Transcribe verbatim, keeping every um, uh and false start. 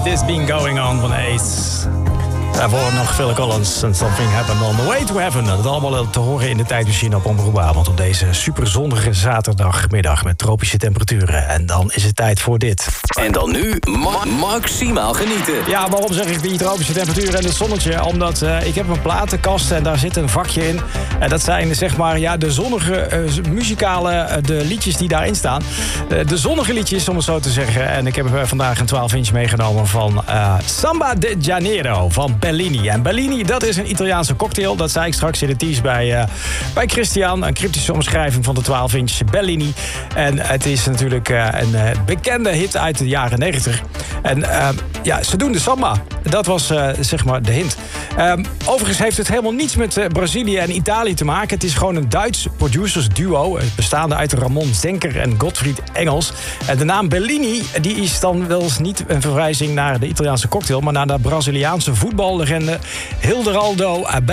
This Been Going On van Ace. Daarvoor nog Phil Collins en Something Happened on the Way to Heaven. Dat allemaal te horen in de tijdmachine op Omroep Brabant op deze superzonnige zaterdagmiddag met tropische temperaturen. En dan is het tijd voor dit. En dan nu ma- maximaal genieten. Ja, waarom zeg ik die tropische temperaturen en het zonnetje? Omdat uh, ik heb een platenkast en daar zit een vakje in. En dat zijn zeg maar ja, de zonnige uh, muzikale uh, de liedjes die daarin staan. Uh, de zonnige liedjes, om het zo te zeggen. En ik heb uh, vandaag een twaalf inch meegenomen van uh, Samba de Janeiro van Bellini. En Bellini, dat is een Italiaanse cocktail. Dat zei ik straks in de tease bij, uh, bij Christian. Een cryptische omschrijving van de twaalf inch Bellini. En het is natuurlijk uh, een uh, bekende hit uit de jaren negentig. En uh, ja, ze doen de samba. Dat was uh, zeg maar de hint. Um, overigens heeft het helemaal niets met uh, Brazilië en Italië te maken. Het is gewoon een Duits producers duo. Bestaande uit Ramon Zenker en Gottfried Engels. En de naam Bellini die is dan wel eens niet een verwijzing naar de Italiaanse cocktail, maar naar de Braziliaanse voetballegende Hilderaldo Bellini.